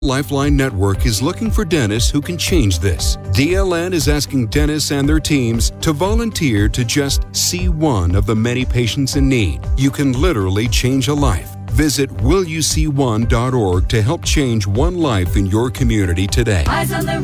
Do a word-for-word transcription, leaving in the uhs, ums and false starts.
Lifeline Network is looking for dentists who can change this. D L N is asking dentists and their teams to volunteer to just see one of the many patients in need. You can literally change a life. Visit will you see one dot org to help change one life in your community today. Eyes on the